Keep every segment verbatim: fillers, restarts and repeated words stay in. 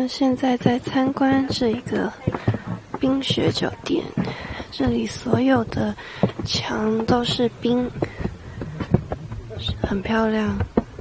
现在在参观这个冰雪酒店，这里所有的墙都是冰，很漂亮。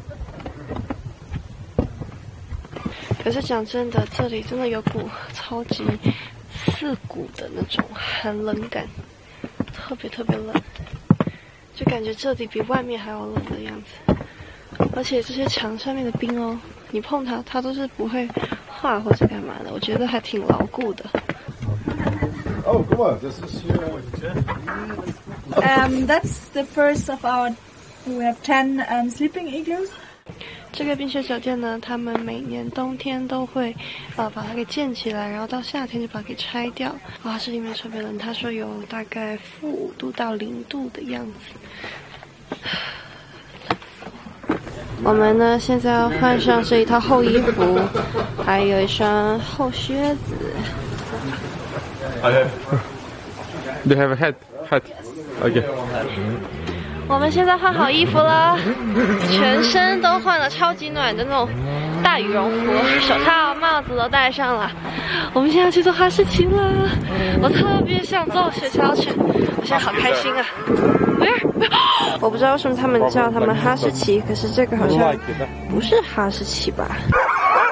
可是讲真的，这里真的有股超级刺骨的那种寒冷感，特别特别冷，就感觉这里比外面还要冷的样子。而且这些墙上面的冰哦，你碰它，它都是不会化或者干嘛的，我觉得还挺牢固的。 Oh, guck mal, das ist hier. Um, that's the first of our. We have ten um, sleeping igloos. 这个冰雪酒店呢，他们每年冬天都会，呃，把它给建起来，然后到夏天就把它给拆掉。哇，这里面特别冷，他说有大概负五度到零度的样子。我们呢，现在要换上这一套厚衣服，还有一双厚靴子。 They have a hat. Hat. Okay. 我们现在换好衣服了，全身都换了超级暖的那种大羽绒服，手套、帽子都戴上了。我们现在要去做哈士奇了，我特别想做雪橇犬，我现在好开心啊！我不知道为什么他们叫他们哈士奇，可是这个好像不是哈士奇吧？